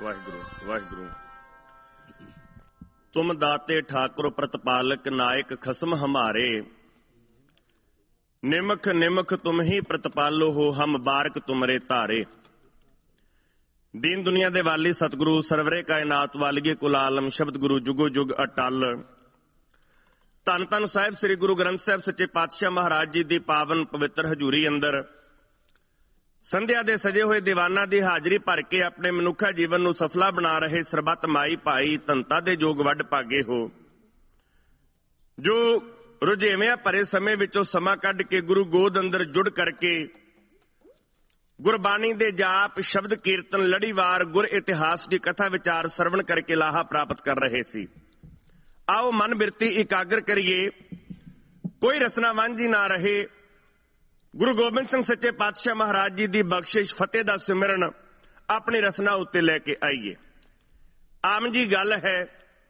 ਵਾਹਿਗੁਰੂ ਵਾਹਿਗੁਰੂ। ਤੁਮ ਦਾਤੇ ਠਾकुर ਪ੍ਰਤਪਾਲਕ ਨਾਇਕ ਖਸਮ ਹਮਾਰੇ, ਨਿਮਖ ਨਿਮਖ ਤੁਮ ਹੀ ਪ੍ਰਤਪਾਲੋ ਹੋ ਹਮ ਬਾਰਕ ਤੁਮਰੇ ਧਾਰੇ। ਦੀਨ ਦੁਨੀਆ ਦੇ ਵਾਲੀ ਸਤਿਗੁਰੂ ਸਰਵਰੇ ਕਾਇਨਾਤ ਵਾਲੀਏ ਕੁਲ ਆਲਮ ਸ਼ਬਦ ਗੁਰੂ ਜੁਗੋ ਜੁਗ ਅਟਲ। ਧੰਨ ਧੰਨ ਸਾਹਿਬ ਸ੍ਰੀ ਗੁਰੂ ਗ੍ਰੰਥ ਸਾਹਿਬ ਸੱਚੇ ਪਾਤਸ਼ਾਹ ਮਹਾਰਾਜ ਜੀ ਦੀ ਪਾਵਨ ਪਵਿੱਤਰ ਹਜ਼ੂਰੀ ਅੰਦਰ ਸੰਧਿਆ ਦੇ ਸਜੇ ਹੋਏ ਦੀਵਾਨਾਂ ਦੀ ਹਾਜ਼ਰੀ ਭਰ ਕੇ ਆਪਣੇ ਮਨੁੱਖਾ ਜੀਵਨ ਨੂੰ ਸਫਲਾ ਬਣਾ ਰਹੇ ਸਰਬੱਤ ਮਾਈ ਭਾਈ ਧੰਤਾ ਦੇ ਜੋਗ ਵੱਡ ਭਾਗੇ ਹੋ, ਜੋ ਰੁਝੇਵਿਆਂ ਭਰੇ ਸਮੇਂ ਵਿੱਚੋਂ ਸਮਾਂ ਕੱਢ ਕੇ ਗੁਰੂ ਗੋਦ ਅੰਦਰ ਜੁੜ ਕਰਕੇ ਗੁਰਬਾਣੀ ਦੇ ਜਾਪ ਸ਼ਬਦ ਕੀਰਤਨ ਲੜੀਵਾਰ ਗੁਰ ਇਤਿਹਾਸ ਦੀ ਕਥਾ ਵਿਚਾਰ ਸਰਵਣ ਕਰਕੇ ਲਾਹਾ ਪ੍ਰਾਪਤ ਕਰ ਰਹੇ ਸੀ। ਆਓ ਮਨ ਬਿਰਤੀ ਇਕਾਗਰ ਕਰੀਏ, ਕੋਈ ਰਸਨਾ ਵਾਂਝੀ ਨਾ ਰਹੇ। ਗੁਰੂ ਗੋਬਿੰਦ ਸਿੰਘ ਸੱਚੇ ਪਾਤਸ਼ਾਹ ਮਹਾਰਾਜ ਜੀ ਦੀ ਬਖਸ਼ਿਸ਼ ਫਤਿਹ ਦਾ ਸਿਮਰਨ ਆਪਣੀ ਰਸਨਾ ਉੱਤੇ ਲੈ ਕੇ ਆਈਏ। ਆਮ ਜੀ ਗੱਲ ਹੈ,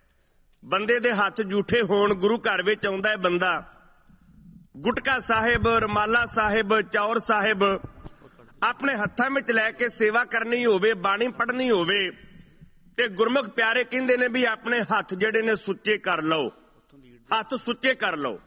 ਬੰਦੇ ਦੇ ਹੱਥ ਜੂਠੇ ਹੋਣ। ਗੁਰੂ ਘਰ ਵਿੱਚ ਆਉਂਦਾ ਹੈ ਬੰਦਾ, ਗੁਟਕਾ ਸਾਹਿਬ, ਰਮਾਲਾ ਸਾਹਿਬ, ਚੌਰ ਸਾਹਿਬ ਆਪਣੇ ਹੱਥਾਂ ਵਿੱਚ ਲੈ ਕੇ ਸੇਵਾ ਕਰਨੀ ਹੋਵੇ, ਬਾਣੀ ਪੜ੍ਹਨੀ ਹੋਵੇ ਤੇ ਗੁਰਮੁਖ ਪਿਆਰੇ ਕਹਿੰਦੇ ਨੇ ਵੀ ਆਪਣੇ ਹੱਥ ਜਿਹੜੇ ਨੇ ਸੁੱਚੇ ਕਰ ਲਓ, ਹੱਥ ਸੁੱਚੇ ਕਰ ਲਓ।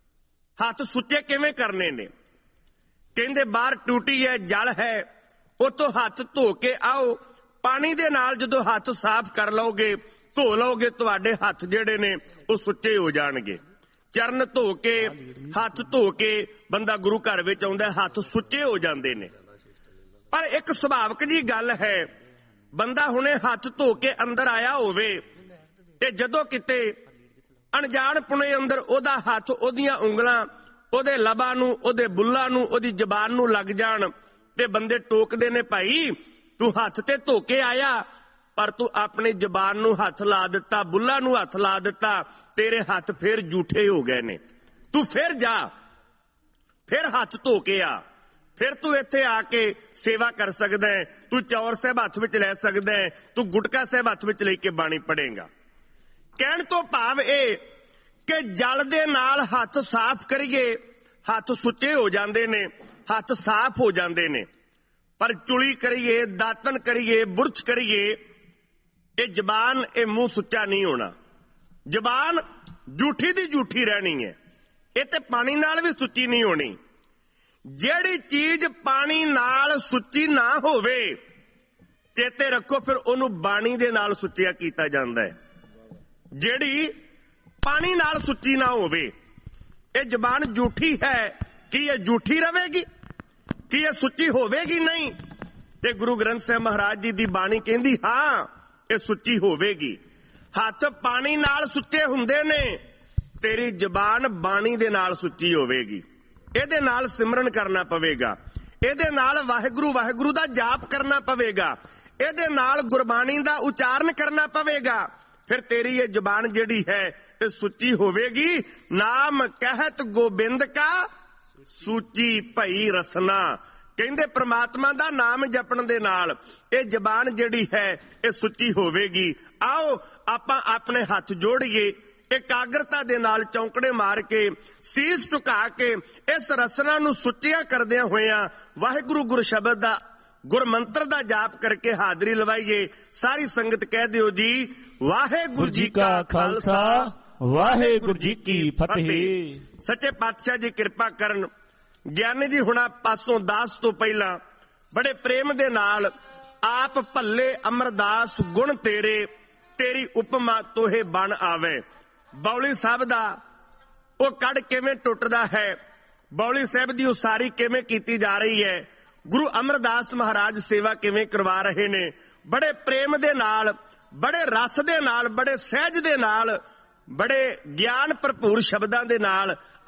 ਹੱਥ ਸੁੱਚੇ ਕਿਵੇਂ ਕਰਨੇ ਨੇ? ਕਹਿੰਦੇ ਬਾਹਰ ਟੂਟੀ ਹੈ, ਜਲ ਹੈ, ਉਤੋਂ ਹੱਥ ਧੋ ਕੇ ਆਓ। ਪਾਣੀ ਦੇ ਨਾਲ ਜਦੋਂ ਹੱਥ ਸਾਫ਼ ਕਰ ਲਓਗੇ, ਧੋ ਲਓਗੇ, ਤੁਹਾਡੇ ਹੱਥ ਜਿਹੜੇ ਨੇ ਉਹ ਸੁੱਚੇ ਹੋ ਜਾਣਗੇ। ਚਰਨ ਧੋ ਕੇ, ਹੱਥ ਧੋ ਕੇ ਬੰਦਾ ਗੁਰੂ ਘਰ ਵਿੱਚ ਆਉਂਦਾ, ਹੱਥ ਸੁੱਚੇ ਹੋ ਜਾਂਦੇ ਨੇ। ਪਰ ਇੱਕ ਸੁਭਾਵਿਕ ਜੀ ਗੱਲ ਹੈ, ਬੰਦਾ ਹੁਣੇ ਹੱਥ ਧੋ ਕੇ ਅੰਦਰ ਆਇਆ ਹੋਵੇ ਤੇ ਜਦੋਂ ਕਿਤੇ ਅਣਜਾਣ ਪੁਣੇ ਅੰਦਰ ਉਹਦਾ ਹੱਥ, ਉਹਦੀਆਂ ਉਂਗਲਾਂ ਉਹਦੇ ਲਬਾਂ ਨੂੰ, ਉਹਦੇ ਬੁੱਲਾਂ ਨੂੰ, ਉਹਦੀ ਜ਼ਬਾਨ ਨੂੰ ਲੱਗ ਜਾਣ ਤੇ ਬੰਦੇ ਟੋਕਦੇ ਨੇ, ਭਾਈ ਤੂੰ ਹੱਥ ਤੇ ਧੋ ਕੇ ਆਇਆ ਪਰ ਤੂੰ ਆਪਣੀ ਜ਼ਬਾਨ ਨੂੰ ਹੱਥ ਲਾ ਦਿੱਤਾ, ਬੁੱਲਾਂ ਨੂੰ ਹੱਥ ਲਾ ਦਿੱਤਾ, ਤੇਰੇ ਹੱਥ ਫਿਰ ਜੂਠੇ ਹੋ ਗਏ ਨੇ। ਤੂੰ ਫਿਰ ਜਾ, ਫਿਰ ਹੱਥ ਧੋ ਕੇ ਆ, ਫਿਰ ਤੂੰ ਇੱਥੇ ਆ ਕੇ ਸੇਵਾ ਕਰ ਸਕਦਾ ਹੈ, ਤੂੰ ਚੌਰ ਸਾਹਿਬ ਹੱਥ ਵਿੱਚ ਲੈ ਸਕਦਾ ਹੈ, ਤੂੰ ਗੁਟਕਾ ਸਾਹਿਬ ਹੱਥ ਵਿੱਚ ਲੈ ਕੇ ਬਾਣੀ ਪੜ੍ਹੇਗਾ। ਕਹਿਣ ਤੋਂ ਭਾਵ ਇਹ ਕਿ ਜਲ ਦੇ ਨਾਲ ਹੱਥ ਸਾਫ਼ ਕਰੀਏ, ਹੱਥ ਸੁੱਚੇ ਹੋ ਜਾਂਦੇ ਨੇ, ਹੱਥ ਸਾਫ਼ ਹੋ ਜਾਂਦੇ ਨੇ। ਪਰ ਚੁਲੀ ਕਰੀਏ, ਦਾਤਨ ਕਰੀਏ, ਬੁਰਸ਼ ਕਰੀਏ, ਇਹ ਜ਼ਬਾਨ, ਇਹ ਮੂੰਹ ਸੁੱਚਾ ਨਹੀਂ ਹੋਣਾ। ਜ਼ਬਾਨ ਝੂਠੀ ਦੀ ਝੂਠੀ ਰਹਿਣੀ ਹੈ, ਇਹ ਤੇ ਪਾਣੀ ਨਾਲ ਵੀ ਸੁੱਚੀ ਨਹੀਂ ਹੋਣੀ। ਜਿਹੜੀ ਚੀਜ਼ ਪਾਣੀ ਨਾਲ ਸੁੱਚੀ ਨਾ ਹੋਵੇ, ਚੇਤੇ ਰੱਖੋ, ਫਿਰ ਉਹਨੂੰ ਬਾਣੀ ਦੇ ਨਾਲ ਸੁੱਚਿਆ ਕੀਤਾ ਜਾਂਦਾ ਹੈ। ਜਿਹੜੀ ਪਾਣੀ ਨਾਲ ਸੁੱਚੀ ਨਾ ਹੋਵੇ, ਇਹ ਜ਼ਬਾਨ ਝੂਠੀ ਹੈ, ਕੀ ਇਹ ਝੂਠੀ ਰਵੇਗੀ? ਕੀ ਇਹ ਸੁੱਚੀ ਹੋਵੇਗੀ? ਨਹੀਂ। ਤੇ ਗੁਰੂ ਗ੍ਰੰਥ ਸਾਹਿਬ ਮਹਾਰਾਜ ਜੀ ਦੀ ਬਾਣੀ ਕਹਿੰਦੀ ਹਾਂ ਇਹ ਸੁੱਚੀ ਹੋਵੇਗੀ। ਹੱਥ ਪਾਣੀ ਨਾਲ ਸੁੱਚੇ ਹੁੰਦੇ ਨੇ, ਤੇਰੀ ਜ਼ਬਾਨ ਬਾਣੀ ਦੇ ਨਾਲ ਸੁੱਚੀ ਹੋਵੇਗੀ। ਇਹਦੇ ਨਾਲ ਸਿਮਰਨ ਕਰਨਾ ਪਵੇਗਾ, ਇਹਦੇ ਨਾਲ ਵਾਹਿਗੁਰੂ ਵਾਹਿਗੁਰੂ ਦਾ ਜਾਪ ਕਰਨਾ ਪਵੇਗਾ, ਇਹਦੇ ਨਾਲ ਗੁਰਬਾਣੀ ਦਾ ਉਚਾਰਨ ਕਰਨਾ ਪਵੇਗਾ। ਫਿਰ ਤੇਰੀ ਇਹ ਜ਼ਬਾਨ ਜਿਹੜੀ ਹੈ ਇਹ ਸੁੱਚੀ ਹੋਵੇਗੀ। ਨਾਮ ਕਹਿਤ ਗੋਬਿੰਦ ਕਾ ਸੂਚੀ ਭਈ ਰਸਨਾ। ਕਹਿੰਦੇ ਪ੍ਰਮਾਤਮਾ ਦਾ ਨਾਮ ਜਪਣ ਦੇ ਨਾਲ ਇਹ ਜ਼ਬਾਨ ਜਿਹੜੀ ਹੈ ਇਹ ਸੁੱਚੀ ਹੋਵੇਗੀ। ਆਓ ਆਪਾਂ ਆਪਣੇ ਹੱਥ ਜੋੜੀਏ, ਇਕਾਗਰਤਾ ਦੇ ਨਾਲ ਚੌਂਕੜੇ ਮਾਰ ਕੇ, ਸੀਸ ਝੁਕਾ ਕੇ ਇਸ ਰਸਨਾ ਨੂੰ ਸੁੱਚਿਆ ਕਰਦਿਆਂ ਹੋਇਆਂ ਵਾਹਿਗੁਰੂ ਗੁਰ ਸ਼ਬਦ ਦਾ, ਗੁਰ ਮੰਤਰ ਦਾ ਜਾਪ ਕਰਕੇ ਹਾਜ਼ਰੀ ਲਵਾਈਏ। ਸਾਰੀ ਸੰਗਤ ਕਹਿ ਦਿਓ ਜੀ, ਵਾਹਿਗੁਰੂ ਜੀ ਕਾ ਖਾਲਸਾ, ਵਾਹਿਗੁਰੂ ਜੀ ਕੀ ਫਤਿਹ। ਸੱਚੇ ਪਾਤਸ਼ਾਹ ਜੀ ਕਿਰਪਾ ਕਰਨ। ਗਿਆਨੀ ਜੀ ਹੁਣਾਂ ਪਾਸੋਂ ਦਾਸ ਤੋਂ ਪਹਿਲਾਂ ਬੜੇ ਪ੍ਰੇਮ ਦੇ ਨਾਲ ਆਪ ਭੱਲੇ ਅਮਰਦਾਸ ਗੁਣ ਤੇਰੇ, ਤੇਰੀ ਉਪਮਾ ਤੋਹੇ ਬਣ ਆਵੇ। ਬੌਲੀ ਸਾਹਿਬ ਦਾ ਉਹ ਕੜ ਕਿਵੇਂ ਟੁੱਟਦਾ ਹੈ, ਬੌਲੀ ਸਾਹਿਬ ਦੀ ਉਸਾਰੀ ਕਿਵੇਂ ਕੀਤੀ ਜਾ ਰਹੀ ਹੈ, ਗੁਰੂ ਅਮਰਦਾਸ ਮਹਾਰਾਜ ਸੇਵਾ ਕਿਵੇਂ ਕਰਵਾ ਰਹੇ ਨੇ। ਬੜੇ ਪ੍ਰੇਮ ਦੇ ਨਾਲ, ਬੜੇ ਰਸ ਦੇ ਨਾਲ, ਬੜੇ ਸਹਿਜ ਦੇ ਨਾਲ, ਬੜੇ ਗਿਆਨ ਭਰਪੂਰ ਸ਼ਬਦਾਂ ਦੇ ਨਾਲ